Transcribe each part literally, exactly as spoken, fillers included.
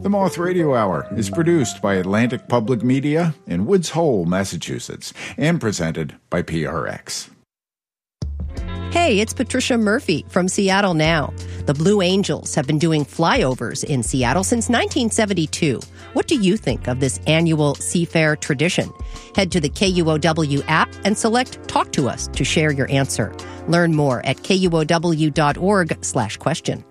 The Moth Radio Hour is produced by Atlantic Public Media in Woods Hole, Massachusetts, and presented by P R X. Hey, it's Patricia Murphy from Seattle Now. The Blue Angels have been doing flyovers in Seattle since nineteen seventy-two. What do you think of this annual Seafair tradition? Head to the K U O W app and select Talk to Us to share your answer. Learn more at kuow.org slash question.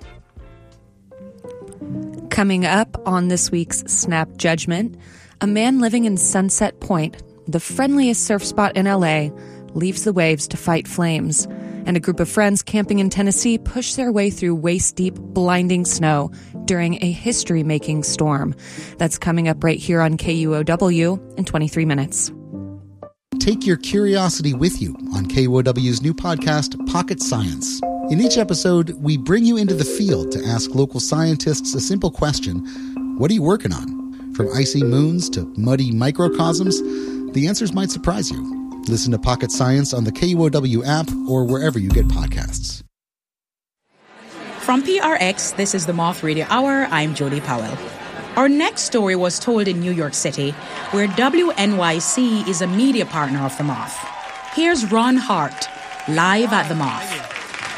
Coming up on this week's Snap Judgment, a man living in Sunset Point, the friendliest surf spot in L A, leaves the waves to fight flames, and a group of friends camping in Tennessee push their way through waist-deep, blinding snow during a history-making storm. That's coming up right here on K U O W in twenty-three minutes. Take your curiosity with you on K U O W's new podcast, Pocket Science. In each episode, we bring you into the field to ask local scientists a simple question: what are you working on? From icy moons to muddy microcosms, the answers might surprise you. Listen to Pocket Science on the K U O W app or wherever you get podcasts. From P R X, this is the Moth Radio Hour. I'm Jody Powell. Our next story was told in New York City, where W N Y C is a media partner of the Moth. Here's Ron Hart, live at the Moth.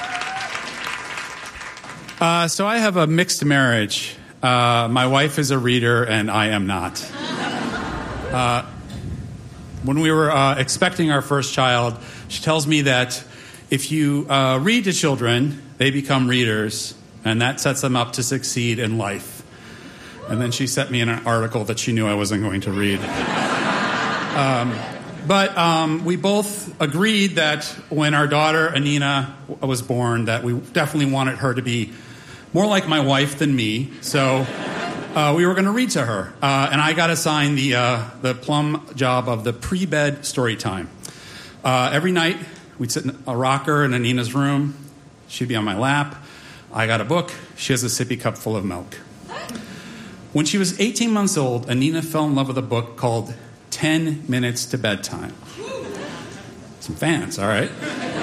Uh, so I have a mixed marriage. Uh, my wife is a reader, and I am not. Uh, when we were uh, expecting our first child, she tells me that if you uh, read to children, they become readers, and that sets them up to succeed in life. And then she sent me in an article that she knew I wasn't going to read. um, but um, we both agreed that when our daughter, Anina, was born, that we definitely wanted her to be more like my wife than me. So uh, we were going to read to her. Uh, and I got assigned the, uh, the plum job of the pre-bed story time. Uh, every night, we'd sit in a rocker in Anina's room. She'd be on my lap. I got a book. She has a sippy cup full of milk. When she was eighteen months old, Anina fell in love with a book called ten minutes to Bedtime. Some fans, all right.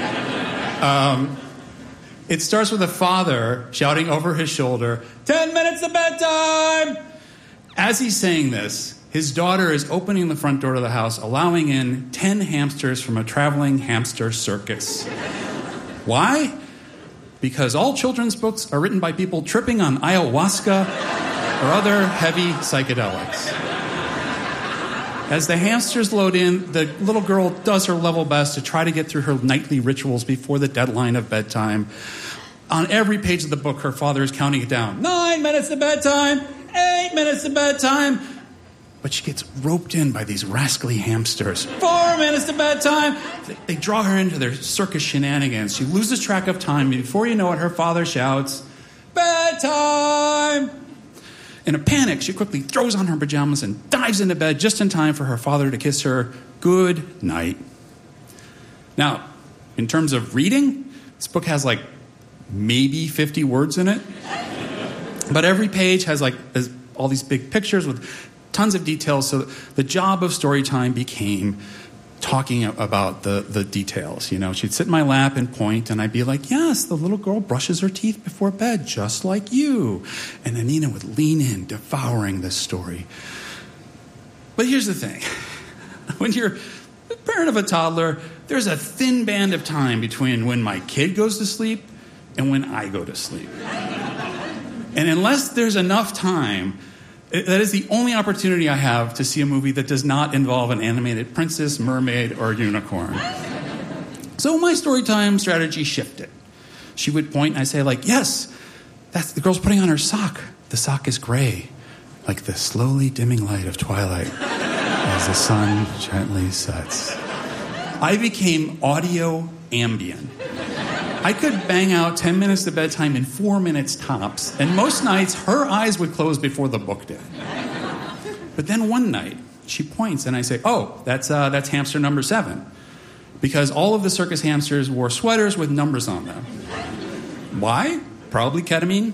Um, it starts with a father shouting over his shoulder, ten minutes to bedtime! As he's saying this, his daughter is opening the front door to the house, allowing in ten hamsters from a traveling hamster circus. Why? Because all children's books are written by people tripping on ayahuasca or other heavy psychedelics. As the hamsters load in, the little girl does her level best to try to get through her nightly rituals before the deadline of bedtime. On every page of the book, her father is counting it down. Nine minutes to bedtime, eight minutes to bedtime. But she gets roped in by these rascally hamsters. Four minutes to bedtime. They, they draw her into their circus shenanigans. She loses track of time. Before you know it, her father shouts, bedtime! In a panic, she quickly throws on her pajamas and dives into bed just in time for her father to kiss her good night. Now, in terms of reading, this book has like maybe fifty words in it. But every page has like all these big pictures with tons of details. So the job of story time became talking about the, the details. You know, she'd sit in my lap and point, and I'd be like, yes, the little girl brushes her teeth before bed, just like you. And Anina would lean in, devouring this story. But here's the thing. When you're the parent of a toddler, there's a thin band of time between when my kid goes to sleep and when I go to sleep. And unless there's enough time, that is the only opportunity I have to see a movie that does not involve an animated princess, mermaid, or unicorn. So my storytime strategy shifted. She would point and I'd say, like, yes, that's the girl's putting on her sock. The sock is gray, like the slowly dimming light of twilight as the sun gently sets. I became audio ambient. I could bang out ten minutes to bedtime in four minutes tops, and most nights her eyes would close before the book did. But then one night, she points and I say, oh, that's uh, that's hamster number seven. Because all of the circus hamsters wore sweaters with numbers on them. Why? Probably ketamine.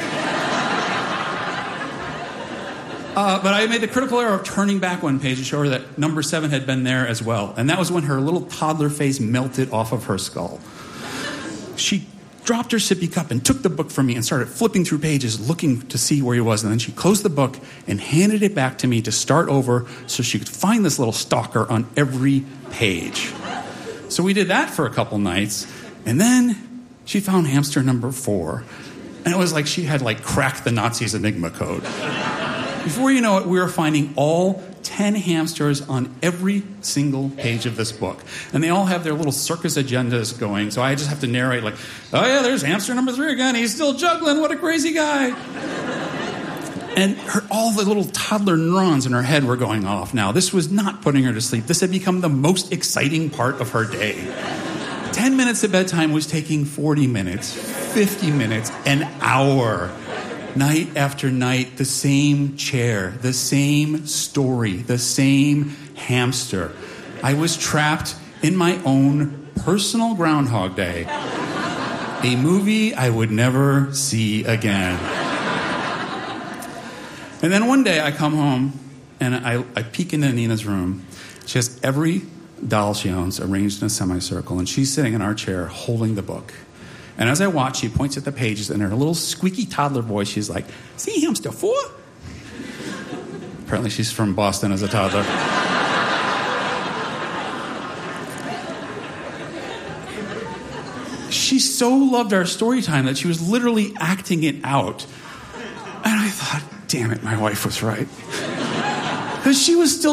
Uh, but I made the critical error of turning back one page to show her that number seven had been there as well. And that was when her little toddler face melted off of her skull. She dropped her sippy cup and took the book from me and started flipping through pages looking to see where he was. And then she closed the book and handed it back to me to start over so she could find this little stalker on every page. So we did that for a couple nights. And then she found hamster number four. And it was like she had like cracked the Nazis' Enigma code. Before you know it, we were finding all ten hamsters on every single page of this book. And they all have their little circus agendas going, so I just have to narrate like, oh yeah, there's hamster number three again, he's still juggling, what a crazy guy. And her, all the little toddler neurons in her head were going off now. This was not putting her to sleep. This had become the most exciting part of her day. Ten minutes at bedtime was taking forty minutes, fifty minutes, an hour. Night after night, the same chair, the same story, the same hamster. I was trapped in my own personal Groundhog Day. A movie I would never see again. And then one day I come home and I, I peek into Nina's room. She has every doll she owns arranged in a semicircle, and she's sitting in our chair holding the book. And as I watch, she points at the pages, and in her little squeaky toddler voice, she's like, see hamster four? Apparently she's from Boston as a toddler. She so loved our story time that she was literally acting it out. And I thought, damn it, my wife was right. Because she was still